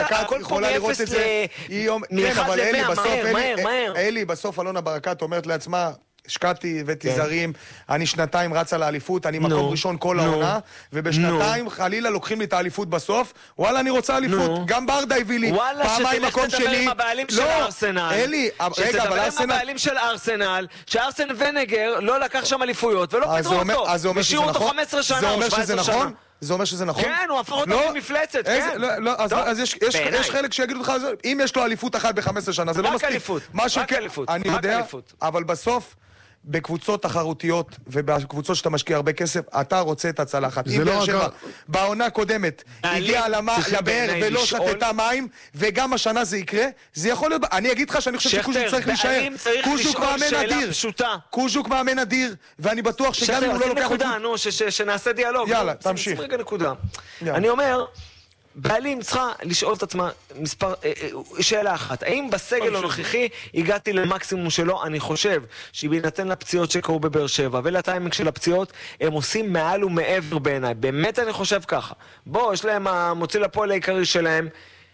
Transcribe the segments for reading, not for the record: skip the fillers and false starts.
ברקת יכולה לראות את זה. כן, אבל אלי, בסוף אלונה ברקת אומרת לעצמה, השקעתי ותיזרים, אני שנתיים רצה לאליפות, אני מקום ראשון כל העונה, ובשנתיים חלילה לוקחים לי את האליפות בסוף, וואלה אני רוצה אליפות, גם ברדה הביא לי, פעמיים מקום שלי. וואלה שתלך תדבר עם הבעלים של ארסנל. אלי, רגע, אבל ארסנל... שתדבר עם הבעלים של ארסנל, שארסן ונגר לא לקח שם אליפויות, ולא פיתרו אותו. השאירו אותו 15 שנה או 17 שנה. זה אומר שזה נכון? כן, הוא הפך אותו ממפלצת, כן. אז יש חלק שיגידו לך, אם יש לו אליפות אחת ב-15 שנה, זה לא מספיק. רק אליפות. אני יודע, אבל בסוף בקבוצות תחרותיות ובקבוצות שאתה משקיע הרבה כסף, אתה רוצה את הצלחת. אם באר שבע בעונה קודמת הגיעה לבאר ולא שתתה מים, וגם השנה זה יקרה, זה יכול להיות... אני אגיד לך שאני חושב שקוז'וק צריך להישאר. קוז'וק מאמן אדיר. קוז'וק מאמן אדיר, ואני בטוח שגם אם הוא לא לוקח... נקודה, נו, שנעשה דיאלוג. יאללה, תמשיך. אני אומר... בעלים צריכה לשאול את עצמה שאלה אחת, האם בסגל הנוכחי הגעתי למקסימום שלו? אני חושב שבהינתן לפציעות שקרו בבאר שבע ולטיימינג של הפציעות, הם עושים מעל ומעבר בעיניי, באמת אני חושב ככה. בוא, יש להם המוציא לפועל העיקרי שלהם,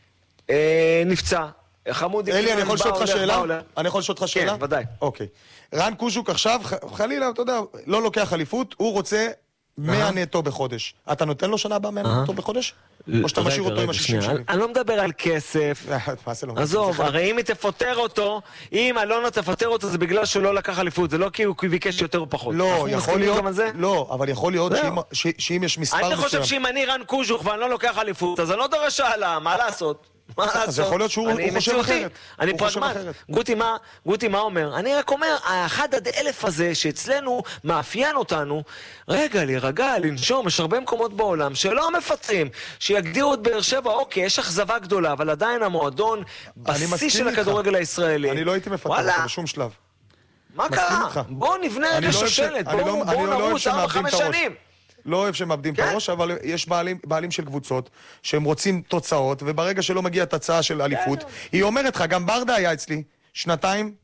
נפצע, חמודי... אלי, אני יכול לשאול אותך שאלה? אני יכול לשאול אותך שאלה? כן, ודאי. אוקיי. רן קוז'וק עכשיו, חלילה, אתה יודע, לא לוקח אליפות, הוא רוצה 100 נטו בחודש. אתה נותן לו שנה הבאה 100 נטו בחודש? או שאתה משאיר אותו עם ה-60 שנים? אני לא מדבר על כסף. עזוב, הרי אם היא תפטר אותו, אם אלונה תפטר אותו, זה בגלל שהוא לא לקח אליפות. זה לא כי הוא ביקש יותר או פחות. לא, יכול להיות. לא, אבל יכול להיות שאם יש מספר... אני חושב שאם אני רן קוז'וק ואני לא לוקח אליפות, אז אני לא דורש העלה, מה לעשות? אז יכול להיות שהוא חושב אחרת. אני פרגמט. גוטי מה אומר? אני רק אומר, האחד עד 1000 הזה שאצלנו מאפיין אותנו, רגע, להירגע, לנשום, יש הרבה מקומות בעולם שלא מפטרים, שיגדירו את באר שבע, אוקיי, יש אכזבה גדולה, אבל עדיין המועדון בשיא של הכדורגל הישראלי. אני לא הייתי מפטר אותו בשום שלב. מה קרה? בואו נבנה רגע שושלת, בואו נרוץ 4-5 שנים. לא אוהב שהם מאבדים את הראש, אבל יש בעלים של קבוצות שהם רוצים תוצאות, וברגע שלא מגיעה תוצאה של אליפות, היא אומרת לך, גם ברדה היה אצלי, שנתיים,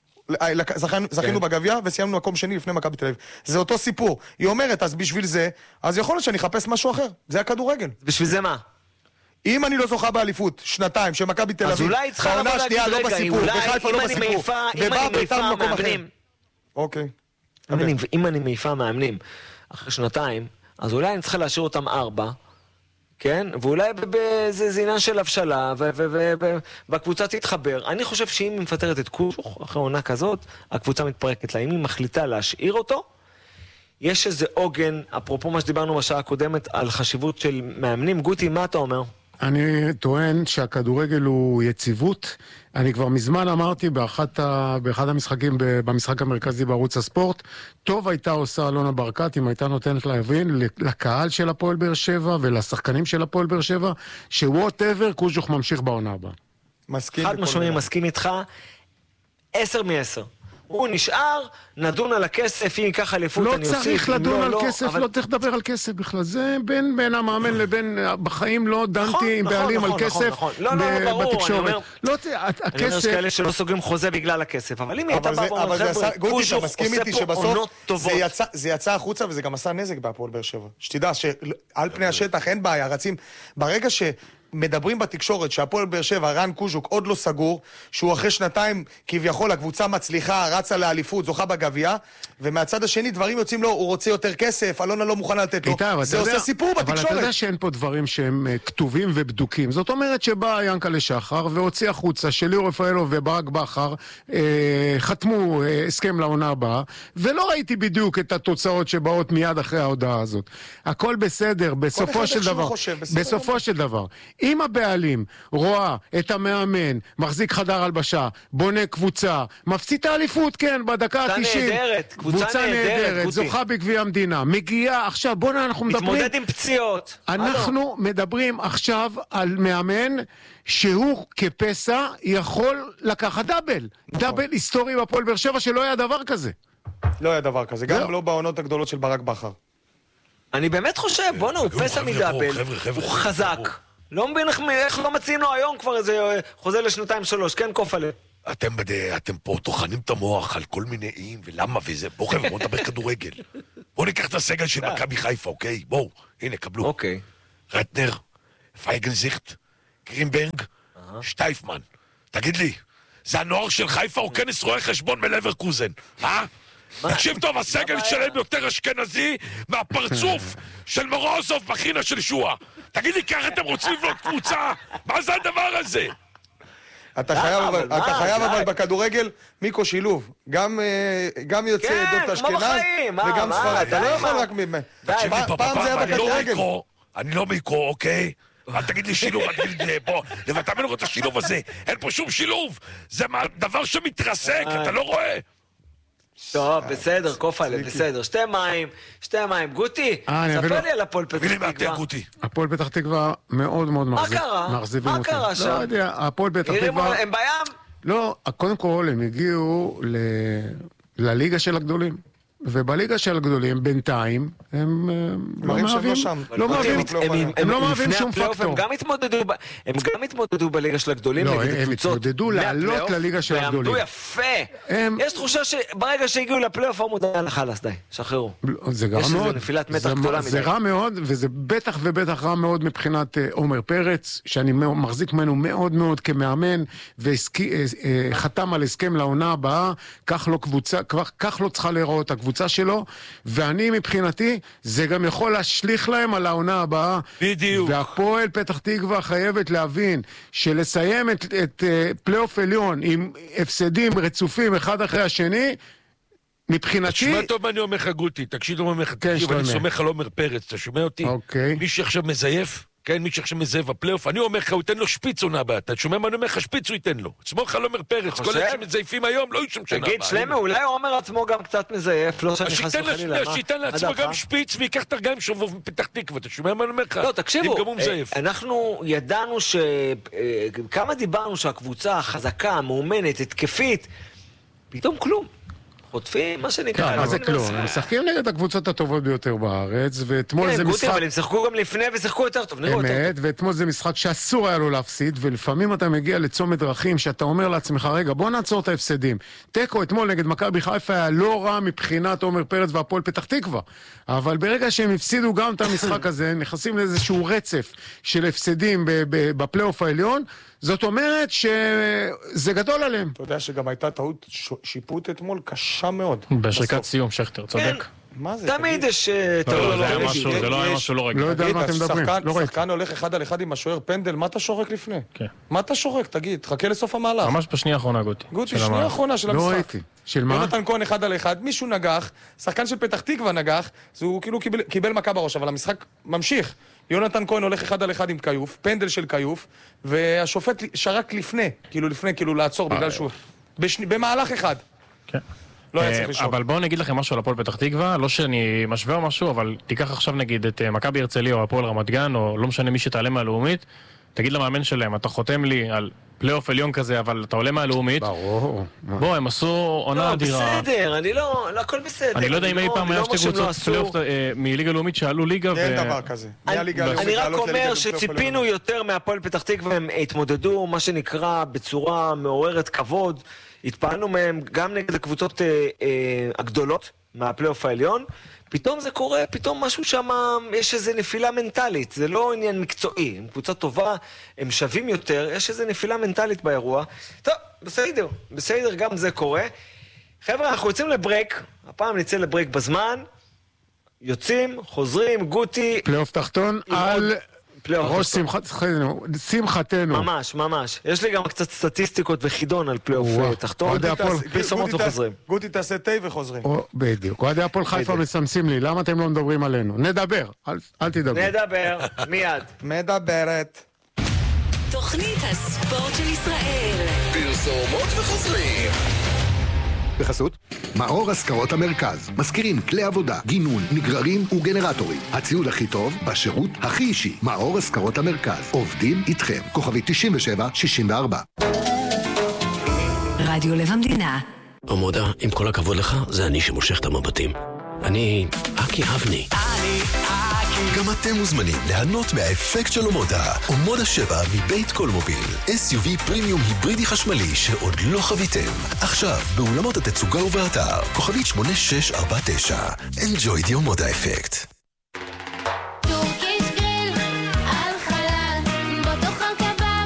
זכינו בגביע, וסיימנו מקום שני לפני מכבי תל אביב. זה אותו סיפור. היא אומרת, אז בשביל זה, אז יכול להיות שאני אחפש משהו אחר. זה הכדורגל. בשביל זה מה? אם אני לא זוכה באליפות, שנתיים, שמכבי תל אביב, אז אולי צריכה לבוא להגיד, רגע, ובא ביתר במקום אחר. אוקיי. אם אני מעיפה מאמנים אחרי שנתיים, אז אולי אני צריכה להשאיר אותם 4, כן? ואולי זה עניין של הבשלה, והקבוצה תתחבר. אני חושב שאם היא מפטרת את קוז'וק אחרי עונה כזאת, הקבוצה מתפרקת לה. אם היא מחליטה להשאיר אותו, יש איזה עוגן, אפרופו מה שדיברנו בשעה הקודמת, על חשיבות של מאמנים. גוטי, מה אתה אומר? אני טוען שהכדורגל הוא יציבות. אני כבר מזמן אמרתי באחד המשחקים, במשחק המרכזי בערוץ הספורט, טוב הייתה עושה אלונה ברקת אם הייתה נותנת להבין לקהל של הפועל באר שבע ולשחקנים של הפועל באר שבע, ש-whatever קוז'וק ממשיך בעונה הבאה. חד משמעי, מסכים איתך 10 מ-10. הוא נשאר, נדון על הכסף, אם ייקח אליפות אני אוסיף. לא צריך לדון על כסף, לא צריך לדבר על כסף בכלל. זה בין המאמן לבין, בחיים לא דנתי עם בעלים על כסף בתקשורת. אני אומר שכאלה שלא סוגרים חוזה בגלל הכסף, אבל אם היא הייתה בא ואומר, גוטי, אתה מסכים איתי שבסוף זה יצא החוצה וזה גם עשה נזק בהפועל באר שבע. שתדע שעל פני השטח אין בעיה, רצים, ברגע מדברים בתקשורת שהפועל באר שבע, רן קוז'וק עוד לא סגור, שהוא אחרי שנתיים כביכול הקבוצה מצליחה, רצה לאליפות, זוכה בגביע, ומהצד השני דברים יוצאים לו, הוא רוצה יותר כסף, אלונה לא מוכנה לתת לו. זה עושה סיפור בתקשורת. אבל אתה יודע שאין פה דברים שהם כתובים ובדוקים. זאת אומרת שבא ינקלה שחר והוציא החוצה שליאור רפאלוב וברק בכר חתמו הסכם לעונה הבאה, ולא ראיתי בדיוק את התוצאות שבאות מיד אחרי ההודעה הזאת. הכל בסדר, בסופו של דבר. אם הבעלים רואה את המאמן, מחזיק חדר הלבשה, בונה קבוצה, מפסיד את האליפות, כן, בדקה ה-90. קבוצה נהדרת, זוכה בגביע המדינה. מגיעה עכשיו, אנחנו מדברים... מתמודד עם פציעות. אנחנו מדברים עכשיו על מאמן שהוא כפסע יכול לקחת דאבל. דאבל היסטורי בפועל באר שבע שלא היה דבר כזה. לא היה דבר כזה, גם לא בעונות הגדולות של ברק בכר. אני באמת חושב, בוא'נה, הוא פסע מדאבל, הוא חזק. לא מבין איך לא מציעים לו היום כבר איזה חוזה ל2-3, כן קופלה. אתם פה טוחנים את המוח על כל מיני איים ולמה וזה. בואו חבר'ה, בואו נדבר כדורגל. בואו ניקח את הסגל של מכבי חיפה, אוקיי? בואו, הנה, קבלו. אוקיי. רטנר, פייגנזיכט, גרינברג, שטייפמן. תגיד לי, זה הנוער של חיפה או כנס רואה חשבון מלברקוזן, אה? תקשיב טוב, הסגל שלהם יותר אשכנזי מהפרצוף של מורוזוב בחינה של שואה. תגיד לי, ככה אתם רוצים לבנות קבוצה? מה זה הדבר הזה? אתה חייב אבל בכדורגל מיקו שילוב, גם יוצא עדות אשכנז וגם ספרד, אתה לא יכול רק פעם זה היה בכדורגל. אני לא מיקרו, אוקיי? אל תגיד לי שילוב, אל תגיד לי פה, ואתה מבין את השילוב הזה, אין פה שום שילוב, זה דבר שמתרסק, אתה לא רואה? טוב, בסדר, קופלה, בסדר, שתי מים, גוטי, ספר לי על הפועל פתח תקווה. הפועל פתח תקווה מאוד מאוד מאכזבים אותי. מה קרה שם? לא יודע, הפועל פתח תקווה... הם בים? לא, קודם כל הם הגיעו לליגה של הגדולים. ובליגה של הגדולים, בינתיים, הם לא מהווים שום פקטור. הם גם התמודדו בליגה של הגדולים. לא, הם התמודדו לעלות לליגה של הגדולים. ועמדו יפה. יש תחושה שברגע שהגיעו לפלייאוף, הוא מודע לחלס, די, שחררו. זה גרוע מאוד. זה רע מאוד, וזה בטח ובטח רע מאוד מבחינת עומר פרץ, שאני מחזיק ממנו מאוד מאוד כמאמן, וחתם על הסכם לעונה הבאה, כך לא צריכה להיראות הקבוצה שלו, ואני מבחינתי, זה גם יכול להשליך להם על העונה הבאה. בדיוק. והפועל פתח תקווה חייבת להבין שלסיים את פלייאוף עליון עם הפסדים רצופים אחד אחרי השני, מבחינתי... תשמע טוב מה אני אומר לך גוטי, תקשיב טוב מה אני אומר לך, אני סומך על עומר פרץ, אתה שומע אותי? אוקיי. מי שעכשיו מזייף, כן, מי שעכשיו מזייף בפלייאוף, אני אומר לך, הוא ייתן לו שפיץ עונה הבאה, אתה שומע מה אני אומר לך, שפיץ הוא ייתן לו. סמוך על עומר פרץ, כל אלה שמזייפים היום, לא ישום שנה הבאה. תגיד, שלמה, אולי עומר עצמו גם קצת מזייף, לא שאני חס וחלילה. שייתן לעצמו גם שפיץ, ויקח את הרגעים שובוב מפתח תקווה, אתה שומע מה אני אומר לך? לא, תקשיבו, אנחנו ידענו כמה דיברנו שהקבוצה החזקה, מאומנת, התקפית, פתאום כלום. חוטפים, מה שנקרא. כן, מה זה כלום? הם משחקים נגד הקבוצות הטובות ביותר בארץ, ואתמול זה משחק... כן, אבל הם שיחקו גם לפני ושיחקו יותר טוב, נראו יותר טוב. אמת, ואתמול זה משחק שאסור היה לו להפסיד, ולפעמים אתה מגיע לצומת דרכים שאתה אומר לעצמך, רגע, בוא נעצור את ההפסדים. תיקו אתמול נגד מכבי חיפה היה לא רע מבחינת עומר פרץ והפועל פתח תקווה, אבל ברגע שהם הפסידו גם את המשחק הזה, נכנסים לאיזשהו רצף של הפסדים בפלייאוף העליון, זאת אומרת שזה גדול עליהם. אתה יודע שגם הייתה טעות שיפוט אתמול קשה מאוד. בשריקת סיום, שכטר, צודק. מה זה? תמיד יש... זה לא היה משהו לא רגיל. לא יודע על מה אתם מדברים. שחקן הולך אחד על אחד עם השוער פנדל, מה אתה שורק לפני? מה אתה שורק? תגיד, תחכה לסוף המהלך. ממש בשנייה האחרונה, גוטי. גוטי, שנייה האחרונה של המשחק. לא ראיתי. של מה? יונתן כהן אחד על אחד, מישהו נגח, שחקן של פתח תקווה נגח, הוא כאילו קיבל מכה בראש, אבל המשחק ממשיך. יונתן כהן הולך אחד על אחד עם קיוף, פנדל של קיוף, והשופט שרק לפני, לעצור בגלל שהוא... במהלך אחד. כן. לא היה צריך לשאול. אבל בואו נגיד לכם משהו על הפועל פתח תקווה, לא שאני משווה או משהו, אבל תיקח עכשיו נגיד את מכבי הרצליה או הפועל רמת גן, או לא משנה מי שתעלה מהלאומית, תגיד למאמן שלהם, אתה חותם לי על פלייאוף עליון כזה, אבל אתה עולה מהלאומית. ברור. בוא, הם עשו עונה אדירה. בסדר, הכל בסדר. אני לא יודע אם אי פעם היה שתי קבוצות פלייאוף מליגה לאומית שעלו ליגה. אין דבר כזה. אני רק אומר שציפינו יותר מהפועל פתח תקווה, הם התמודדו, מה שנקרא, בצורה מעוררת כבוד. התפעלנו מהם גם נגד הקבוצות הגדולות מהפלייאוף העליון. פתאום זה קורה, פתאום משהו שם, יש איזו נפילה מנטלית, זה לא עניין מקצועי, הם קבוצה טובה, הם שווים יותר, יש איזו נפילה מנטלית באירוע. טוב, בסדר, גם זה קורה. חבר'ה, אנחנו יוצאים לברייק, הפעם נצא לברייק בזמן, יוצאים, חוזרים, גוטי... פלייאוף תחתון על... ראש שמחתנו. ממש. יש לי גם קצת סטטיסטיקות וחידון על פלייאוף תחתון. פרסומות וחוזרים. גוטי תעשה תה וחוזרים. בדיוק. אוהדי הפועל חיפה מסמסים לי, למה אתם לא מדברים עלינו? נדבר, אל תדבר. נדבר, מיד. מדברת. תוכנית הספורט של ישראל. פרסומות וחוזרים. בחסות מאור השכרות המרכז, מזכירים כלי עבודה, גינון, נגררים וגנרטורים. הציוד הכי טוב בשירות הכי אישי. מאור השכרות המרכז, עובדים איתכם. כוכבי 9764. רדיו לב המדינה. עמודה, עם כל הכבוד לך, זה אני שמושך את המבטים. אני אקי אבני. גם אתם מוזמנים ליהנות מהאפקט של עמודה. עמודה 7 מבית קולמוביל. SUV פרימיום היברידי חשמלי שעוד לא חוויתם. עכשיו, באולמות התצוגה ובאתר. כוכבית 8649. Enjoy the עמודה אפקט. טורקיש גריל על חלל, בו תאכל קבב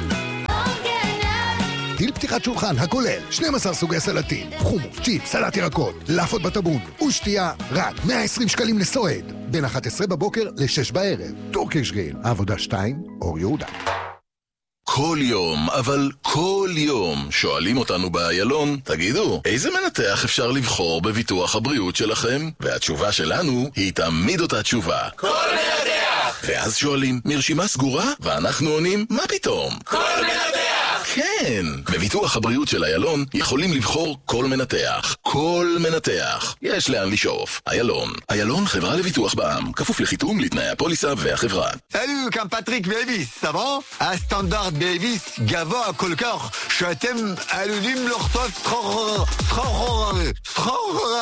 פתיחת שולחן הכולל 12 סוגי סלטים, חומוס, צ'יפ, סלט ירקות, לאפות בטבון ושתייה רק 120 שקלים לסועד, בין 11 בבוקר ל-6 בערב. טורקיש גריל, העבודה 2, אור יהודה. כל יום, אבל כל יום, שואלים אותנו באיילון, תגידו, איזה מנתח אפשר לבחור בביטוח הבריאות שלכם? והתשובה שלנו היא תמיד אותה תשובה. כל מנתח! ואז שואלים, מרשימה סגורה? ואנחנו עונים, מה פתאום? כל מנתח! כן! בביטוח הבריאות של איילון יכולים לבחור כל מנתח. כל מנתח. יש לאן לשאוף. איילון. איילון חברה לביטוח בע"מ. כפוף לחיתום, לתנאי הפוליסה והחברה. Salut, comme Patrick Davis, ça va? Un standard Davis גבוה כל כך שאתם עלולים לחטוף